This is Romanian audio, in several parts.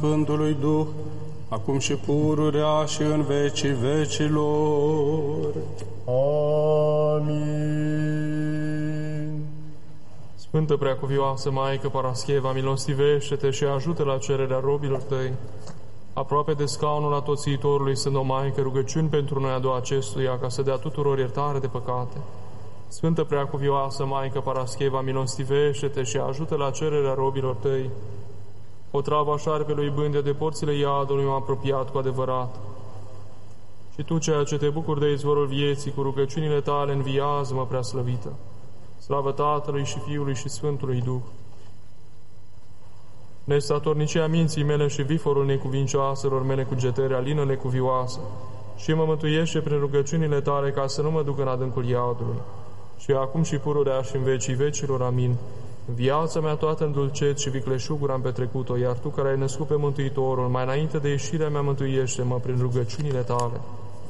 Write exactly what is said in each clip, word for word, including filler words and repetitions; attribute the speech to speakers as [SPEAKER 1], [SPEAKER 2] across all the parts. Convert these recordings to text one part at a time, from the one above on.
[SPEAKER 1] Sfântului Duh, acum și pururea și în vecii vecilor.
[SPEAKER 2] Amin.
[SPEAKER 3] Sfântă Preacuvioasă Maică Parascheva, milostivește-te și ajută la cererea robilor tăi. Aproape de scaunul atoțiitorului sunt o Maică, rugăciuni pentru noi adu acestuia, ca să dea tuturor iertare de păcate. Sfântă Preacuvioasă Maică Parascheva, milostivește-te și ajută la cererea robilor tăi. Otrava șarpelui bândea de porțile iadului m-a apropiat cu adevărat. Și tu, ceea ce te bucuri de izvorul vieții, cu rugăciunile tale înviază-mă, preaslăvită. Slavă Tatălui și Fiului și Sfântului Duh. Nestatornicia minții mele și viforul necuvincioaselor mele cugetări alină necuvioasă și mă mântuiește prin rugăciunile tale, ca să nu mă duc în adâncul iadului. Și acum și pururea și în vecii vecilor. Amin. Viața mea toată în dulceț și vicleșuguri am petrecut-o, iar tu, care ai născut pe Mântuitorul, mai înainte de ieșirea mea, mântuiește-mă prin rugăciunile tale.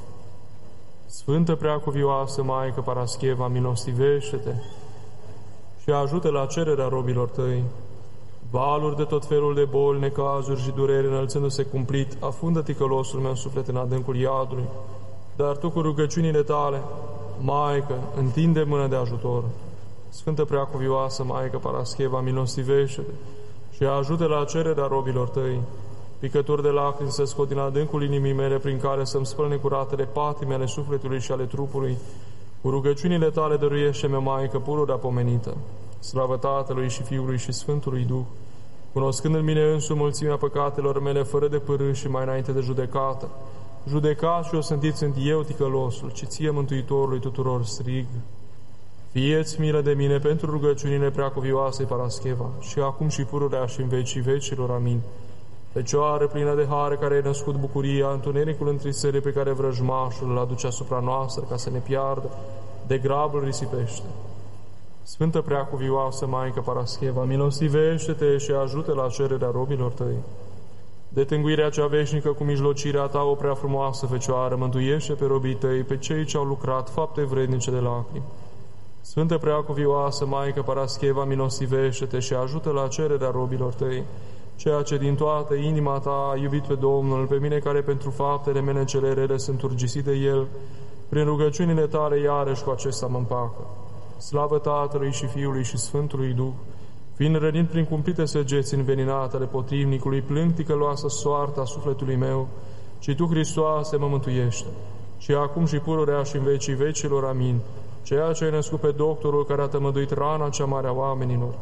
[SPEAKER 3] Sfântă Preacuvioasă Maică Parascheva, milostivește-te și ajută la cererea robilor tăi. Valuri de tot felul de boli, necazuri și dureri înălțându-se cumplit, afundă ticălosul meu suflet în adâncul iadului, dar tu, cu rugăciunile tale, Maică, întinde mână de ajutor. Sfântă Preacuvioasă Maică Parascheva, milostivește-te și ajută la cererea robilor tăi. Picături de lacrimi să scot din adâncul inimii mele, prin care să-mi spăl necuratele patimi ale sufletului și ale trupului. Cu rugăciunile tale dăruiește-mi, Maică, pururea pomenită. Slavă Tatălui și Fiului și Sfântului Duh, cunoscând în mine însu mulțimea păcatelor mele, fără de părâs și mai înainte de judecată. Judecat și osândit sunt eu, ticălosul, ci ție, Mântuitorului tuturor, strig. Fie-ți milă de mine pentru rugăciunile Preacuvioasei Parascheva, și acum și pururea și în vecii vecilor. Amin. Fecioară plină de har, care ai născut bucuria, întunericul întristării pe care vrăjmașul îl aduce asupra noastră ca să ne piardă, de grab îl risipește. Sfântă Preacuvioasă Maică Parascheva, milostivește-te și ajută la cererea robilor tăi. De tânguirea cea veșnică cu mijlocirea ta, o prea frumoasă Fecioară, mântuiește pe robii tăi, pe cei ce au lucrat fapte vrednice de lacrimi. Sfântă Preacuvioasă Maică Parascheva, milostivește-te și ajută la cererea robilor tăi, ceea ce din toată inima ta a iubit pe Domnul, pe mine care pentru faptele mele cele rele sunt urgisit de El, prin rugăciunile tale iarăși cu acesta mă împacă. Slavă Tatălui și Fiului și Sfântului Duh, fiind rănit prin cumplite săgeți înveninate ale potrivnicului, plâng ticăloasă soarta sufletului meu, ci tu, Hristoase, mă mântuiește. Și acum și pururea și în vecii vecilor. Amin. Ceea ce ai născut pe doctorul care a tămăduit rana cea mare a oamenilor.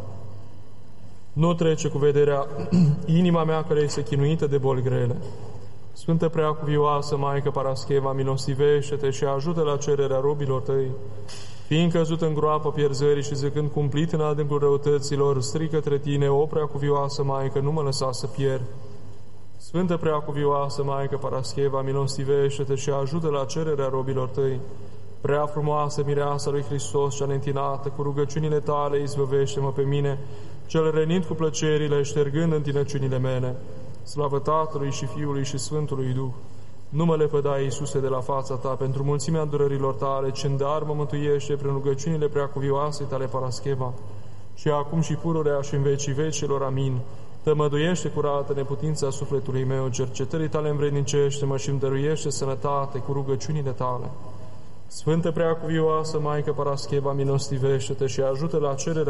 [SPEAKER 3] Nu trece cu vederea inima mea care este chinuită de boli grele. Sfântă Preacuvioasă Maică Parascheva, milostivește-te și ajută la cererea robilor tăi. Fiind căzut în groapă pierzării și zicând cumplit în adâncul răutăților, strig către tine, o Preacuvioasă Maică, nu mă lăsa să pierd. Sfântă Preacuvioasă Maică Parascheva, milostivește-te și ajută la cererea robilor tăi. Prea frumoasă mireasa lui Hristos cea neîntinată, cu rugăciunile tale izbăvește-mă pe mine, cel rănit cu plăcerile, ștergând întinăciunile mele. Slavă Tatălui și Fiului și Sfântului Duh. Nu mă lepăda, Iisuse, de la fața ta, pentru mulțimea durărilor tale, ci în dar mă mântuiește prin rugăciunile Preacuvioasei tale Parascheva. Și acum și pururea și în vecii vecilor. Amin. Tămăduiește curată neputința sufletului meu, cercetării tale învrednicește-mă și îmi dăruiește sănătate cu rugăciunile tale. Sfântă Preacuvioasă Maică Parascheva, milostivește-te și ajută la cererea